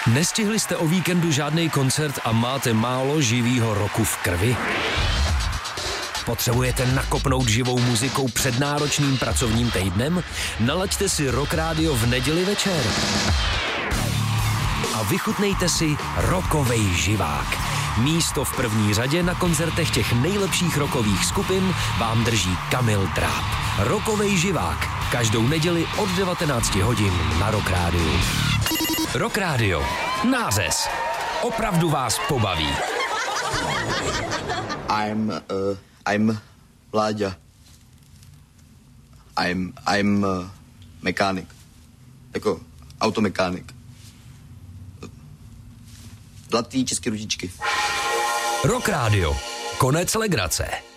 Nestihli jste o víkendu žádný koncert a máte málo živýho roku v krvi? Potřebujete nakopnout živou muzikou před náročným pracovním týdnem? Nalaďte si Rock Radio v neděli večer. A vychutnejte si rockovej živák. Místo v první řadě na koncertech těch nejlepších rockových skupin vám drží Kamil Tráb. Rockovej živák. Každou neděli od 19 hodin na Rock Radio. Rock Radio. Nářez. Opravdu vás pobaví. I'm Láďa. I'm mechanic. Jako automechanik. Zlatý české ručičky. Rock Radio. Konec legrace.